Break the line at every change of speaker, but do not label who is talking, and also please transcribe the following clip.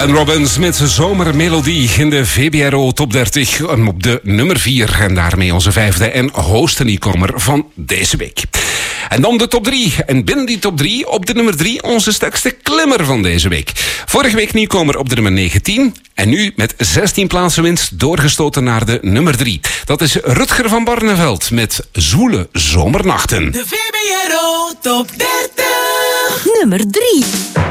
Glenn Robbins met zijn zomermelodie in de VBRO Top 30 op de nummer 4. En daarmee onze 5e en hoogste nieuwkomer van deze week. En dan de top 3. En binnen die top 3 op de nummer 3 onze sterkste klimmer van deze week. Vorige week nieuwkomer op de nummer 19. En nu met 16 plaatsen winst doorgestoten naar de nummer 3. Dat is Rutger van Barneveld met Zwoele Zomernachten.
De VBRO Top 30.
Nummer 3.